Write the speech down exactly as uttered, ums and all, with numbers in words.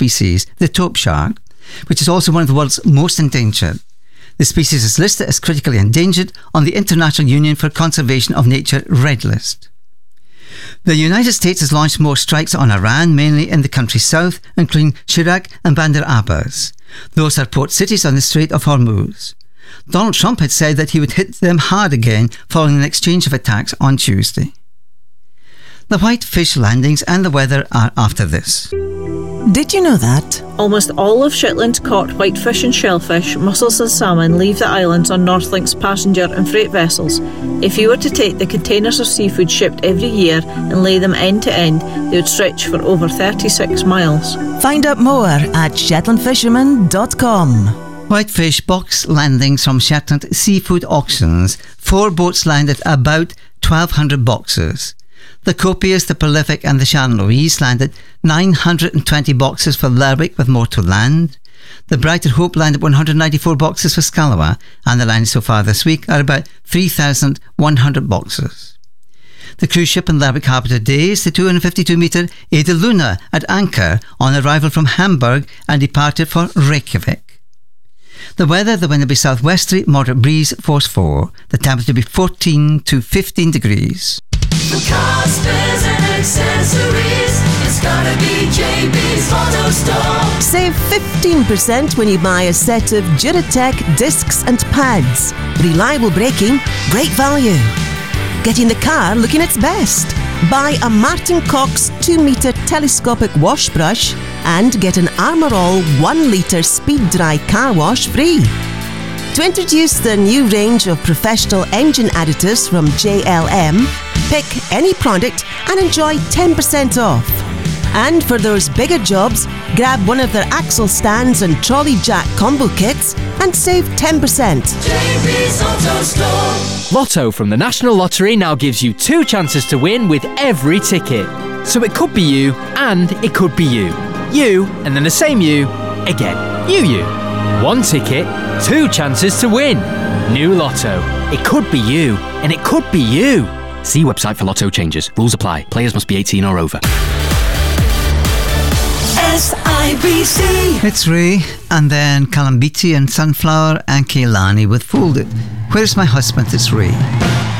species, the taupe shark, which is also one of the world's most endangered. The species is listed as critically endangered on the International Union for Conservation of Nature Red List. The United States has launched more strikes on Iran, mainly in the country's south, including Shirak and Bandar Abbas. Those are port cities on the Strait of Hormuz. Donald Trump had said that he would hit them hard again following an exchange of attacks on Tuesday. The whitefish landings and the weather are after this. Did you know that? Almost all of Shetland's caught whitefish and shellfish, mussels and salmon leave the islands on Northlink's passenger and freight vessels. If you were to take the containers of seafood shipped every year and lay them end to end, they would stretch for over thirty-six miles. Find out more at shetland fisherman dot com. Whitefish box landings from Shetland Seafood Auctions. Four boats landed about twelve hundred boxes. The Copious, the Prolific and the Sharon Louise landed nine hundred twenty boxes for Lerwick, with more to land. The Brighton Hope landed one hundred ninety-four boxes for Scalawa, and the landings so far this week are about three thousand one hundred boxes. The cruise ship in Lerwick Harbour today is the two hundred fifty-two metre Eda Luna at anchor on arrival from Hamburg and departed for Reykjavik. The weather, the wind will be southwesterly, moderate breeze, force four. The temperature will be fourteen to fifteen degrees. For cars, spares and accessories, it's gotta be J B's Auto Store. Save fifteen percent when you buy a set of Duratec discs and pads. Reliable braking, great value. Getting the car looking its best. Buy a Martin Cox two metre telescopic wash brush and get an Armour All one litre speed dry car wash free. To introduce the new range of professional engine additives from J L M, pick any product and enjoy ten percent off. And for those bigger jobs, grab one of their axle stands and trolley jack combo kits and save ten percent. J B's Auto Store. Lotto from the National Lottery now gives you two chances to win with every ticket. So it could be you and it could be you. You and then the same you again. You, you. One ticket, two chances to win. New Lotto. It could be you and it could be you. See website for Lotto changes. Rules apply. Players must be eighteen or over. S I B C. It's Ray, and then Callum Beattie and Sunflower and Kehlani with Folded. Where's My Husband? It's Ray.